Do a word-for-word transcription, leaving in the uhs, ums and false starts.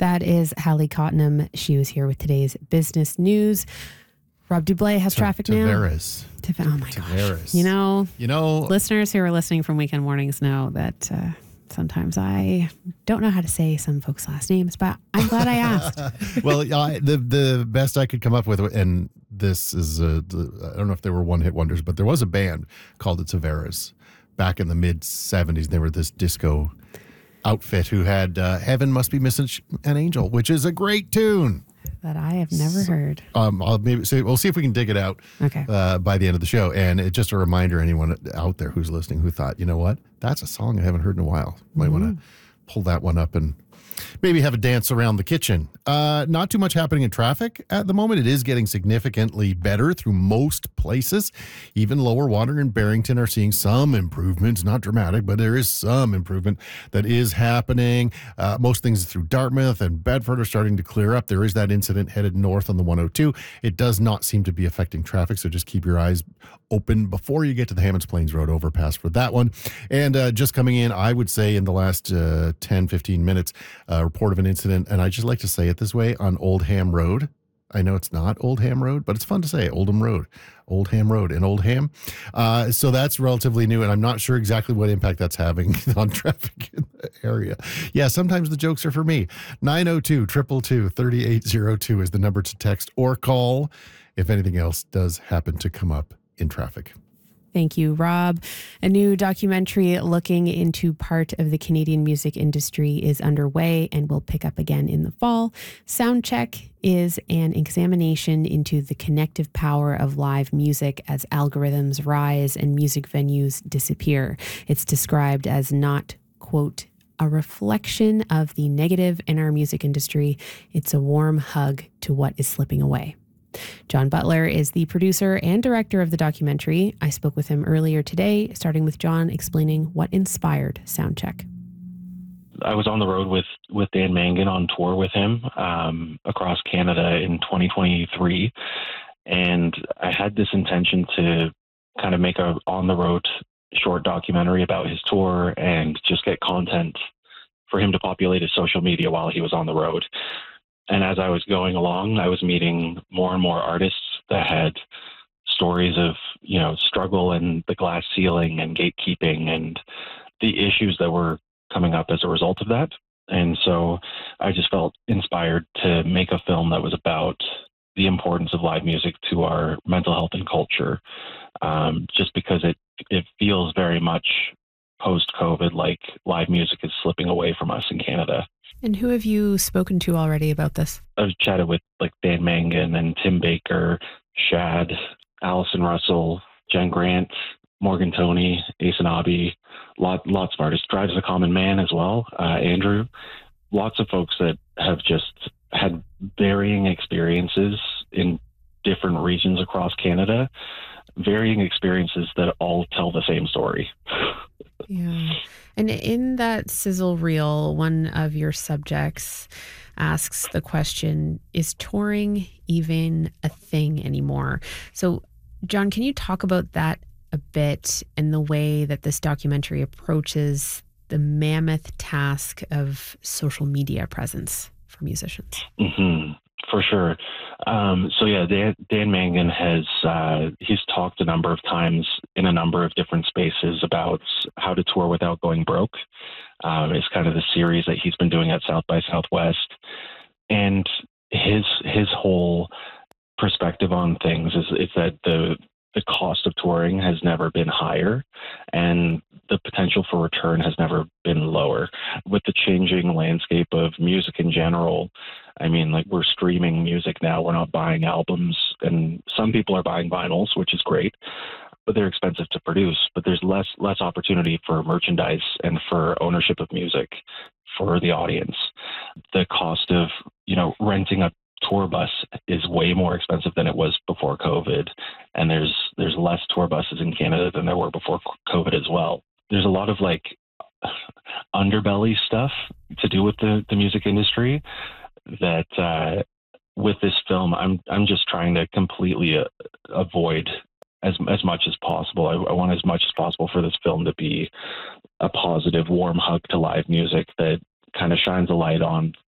That is Hallie Cottenham. She was here with today's business news. Rob Dublé has T- traffic Tavares. now. Tavares. Oh my Tavares. gosh. You know, you know, listeners who are listening from Weekend Mornings know that uh, sometimes I don't know how to say some folks' last names, but I'm glad I asked. Well, I, the the best I could come up with, and this is, a, I don't know if they were one-hit wonders, but there was a band called the Tavares back in the mid-seventies. They were this disco outfit who had uh, Heaven Must Be Missing an Angel, which is a great tune. That I have never so, heard. Um, I'll maybe say, we'll see if we can dig it out okay. uh, by the end of the show. And it's just a reminder, anyone out there who's listening who thought, you know what, that's a song I haven't heard in a while. Might mm-hmm. want to pull that one up and maybe have a dance around the kitchen. Uh, not too much happening in traffic at the moment. It is getting significantly better through most places. Even Lower Water and Barrington are seeing some improvements. Not dramatic, but there is some improvement that is happening. Uh, most things through Dartmouth and Bedford are starting to clear up. There is that incident headed north on the one oh two. It does not seem to be affecting traffic, so just keep your eyes open before you get to the Hammonds Plains Road overpass for that one. And uh, just coming in, I would say in the last uh, ten, fifteen minutes, a report of an incident, and I just like to say it this way, on Old Ham Road. I know it's not Old Ham Road, but it's fun to say, Oldham Road, Old Ham Road in Old Ham. Uh, so that's relatively new, and I'm not sure exactly what impact that's having on traffic in the area. Yeah, sometimes the jokes are for me. nine oh two, two two two, three eight oh two is the number to text or call if anything else does happen to come up in traffic. Thank you, Rob. A new documentary looking into part of the Canadian music industry is underway and will pick up again in the fall. Soundcheck is an examination into the connective power of live music as algorithms rise and music venues disappear. It's described as not, quote, a reflection of the negative in our music industry. It's a warm hug to what is slipping away. John Butler is the producer and director of the documentary. I spoke with him earlier today, starting with John explaining what inspired Soundcheck. I was on the road with, with Dan Mangan on tour with him um, across Canada in twenty twenty-three. And I had this intention to kind of make a on-the-road short documentary about his tour and just get content for him to populate his social media while he was on the road. And as I was going along, I was meeting more and more artists that had stories of, you know, struggle and the glass ceiling and gatekeeping and the issues that were coming up as a result of that. And so I just felt inspired to make a film that was about the importance of live music to our mental health and culture, um, just because it, it feels very much post-COVID like live music is slipping away from us in Canada. And who have you spoken to already about this? I've chatted with like Dan Mangan and Tim Baker, Shad, Allison Russell, Jen Grant, Morgan Toney, Ace and Abby, lot, lots of artists. Drives the Common Man as well, uh, Andrew. Lots of folks that have just had varying experiences in different regions across Canada, varying experiences that all tell the same story. Yeah. And in that sizzle reel, one of your subjects asks the question, is touring even a thing anymore? So, John, can you talk about that a bit and the way that this documentary approaches the mammoth task of social media presence for musicians? Mm-hmm. For sure. Um, so yeah, Dan, Dan Mangan has, uh, he's talked a number of times in a number of different spaces about how to tour without going broke. Um, it's kind of the series that he's been doing at South by Southwest. And his, his whole perspective on things is, is that the, the cost of touring has never been higher and the potential for return has never been lower. With the changing landscape of music in general, I mean, like we're streaming music now, we're not buying albums, and some people are buying vinyls, which is great, but they're expensive to produce. But there's less less opportunity for merchandise and for ownership of music for the audience. The cost of, you know, renting a tour bus is way more expensive than it was before COVID. And there's there's less tour buses in Canada than there were before COVID as well. There's a lot of like underbelly stuff to do with the, the music industry that uh, with this film, I'm I'm just trying to completely uh, avoid as as much as possible. I, I want as much as possible for this film to be a positive, warm hug to live music that kind of shines a light on